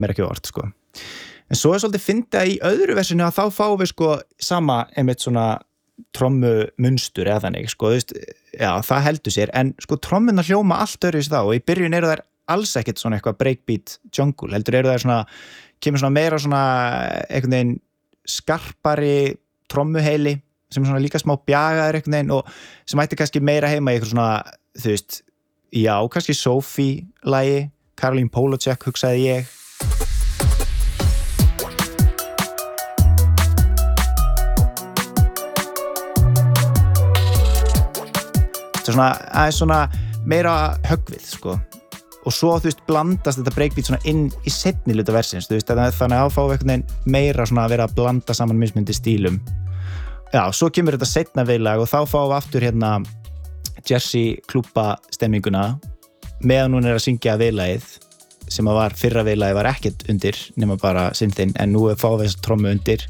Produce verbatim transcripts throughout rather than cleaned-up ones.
mér ekki óvart sko. En svo er svolítið fyndið að í öðru versinu að þá fáum við sko sama einmitt svona trommu munstur eða þannig sko, þú veist, já, það heldur sér en sko trommunar hljóma allt öðruvísi þá og í byrjun eru þær alls ekkert svona eitthvað breakbeat jungle, heldur eru þær svona kemur svona meira svona einhvern veginn skarpari trommuheili sem svona líka smá bjagaður einhvern veginn og sem ætti kannski meira heima í eitthvað svona, þú veist, já, kannski Sophie lagi, Caroline Polachek hugsaði ég. Það er svona, aðeins svona meira höggvið, sko. Og svo, þú veist, blandast þetta breakbeat svona inn í seinni hluta versins, þú veist, þannig að þá fáum við einhvern veginn meira svona að vera að blanda saman mismundi stílum. Já, svo kemur þetta seinna viðlag og þá fáum við aftur hérna Jersey klúbba stemminguna meðan hún er að syngja viðlagið sem að var, fyrra viðlagið var ekkert undir nema bara synthinn, en nú fáum við þessa trommu undir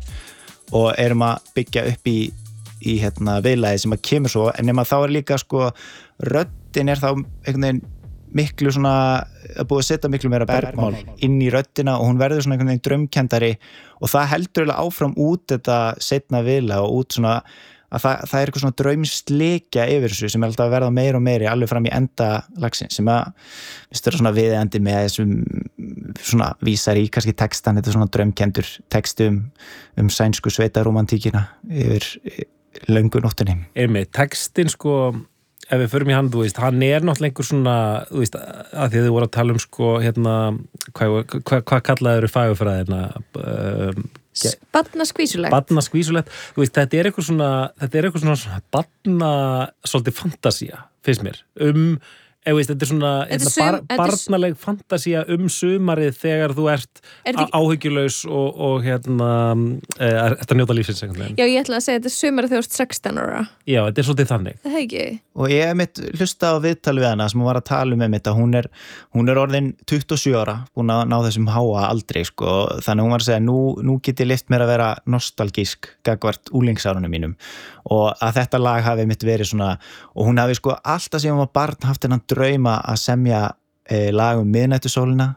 og erum að byggja upp í í hérna viðlagið sem að kemur svo en nema þá er líka sko röddin er þá einhvern veginn miklu svona að búið að setja miklu meira bergmál inn í röddina og hún verður svona einhvern veginn draumkenndari og það heldur eiginlega áfram út þetta seinna viðlag og út svona að það, það er eitthvað svona draumsleikja yfir þessu sem er alltaf að verða meira og meiri alveg fram í enda lagsins sem að viðst vera svona viðendi með þessum svona vísar í kannski textan þetta svona draumkenndur texti um, um sænsku sveitaromantíkina yfir löngu nóttinni. Einmitt, textin sko ef við förum í hann, þú veist, hann er náttúrulega einhver svona, þú veist, að því að þið voru að tala um sko, hérna, hvað hva, hva kallaður fagurfræðina um, Barna skvísulegt. Barna skvísulegt, þú veist, þetta er eitthvað svona þetta er eitthvað svona barna svolítið fantasía, finnst mér um, ef veist, þetta er svona Þetta er hérna, sum- bar, barnaleg fantasía um sumarið þegar þú ert Er þetta ekki- áhyggjulaus og, og hérna e, ert að njóta lífsins einhvern veginn. Já, ég ætla að segja þetta er sumarið þegar þú ert sextán ára. Já, þetta er svolítið þannig. Það er ekki. Og ég hef mitt hlusta á viðtal við hana sem hún var að tala um mitt að hún er, hún er orðin tuttugu og sjö ára búin að ná þessum háa aldrei sko, þannig hún var að segja nú, nú get ég lyft mér að vera nostalgísk gagvart úlingsárunum mínum og að þetta lag hafi mitt verið svona og hún hafi sko alltaf sem hún var barn haft hennan drauma að semja e, lag um miðnættusólina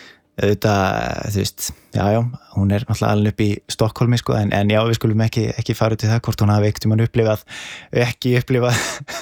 auðvitað, þú veist, já, já hún er náttúrulega alveg upp í Stokkólmi sko, en, en já, við skulum ekki, ekki fara út í það hvort hún hafi ekkert um hann upplifað ekki upplifað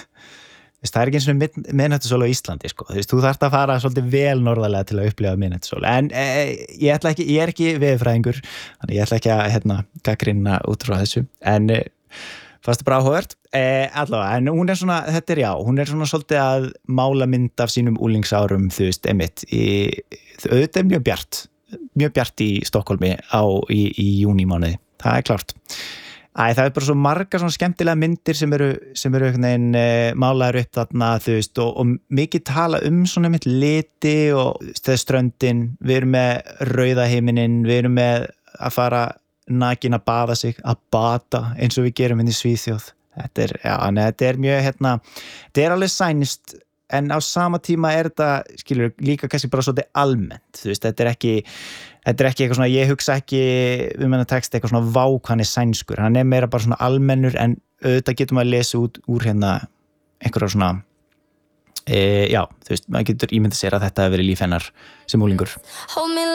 það er ekki eins og mið, miðnættusól á Íslandi sko, þú veist, þú þarft að fara svolítið vel norðarlega til að upplifa miðnættusól en e, ég ætla ekki, ég er ekki veðurfræðingur þannig ég ætla ekki að, hérna, gagnrýna út frá þessu, en e, fast bara áhugavert, eh, allavega, en hún er svona, þetta er já, hún er svona svolítið að mála mynd af sínum úlingsárum, þú veist, einmitt, í, auðvitað er mjög bjart, mjög bjart í Stokkólmi á, í, í júnímánuði, það er klárt. Æ, það er bara svo margar svona skemmtilega myndir sem eru, sem eru einhvern veginn eh, málaðar upp þarna, þú veist, og, og mikið tala um svona einmitt liti og þegar ströndin, við erum með rauða himininn, við erum með að fara nakin að baða sig, að bata eins og við gerum inn í Svíþjóð þetta er, já, neð, þetta er mjög hérna, þetta er alveg sænst en á sama tíma er þetta, skilur, líka kannski bara svolítið almennt, þú veist, þetta er ekki þetta er ekki eitthvað svona, ég hugsa ekki um hennar text eitthvað svona vá hvað hann er sænskur, hann er meira bara svona almennur en auðvitað getum að lesa út úr hérna einhverja svona e, já, þú veist, maður getur ímyndað sér að þetta hefur verið líf hennar sem úlingur. Hold me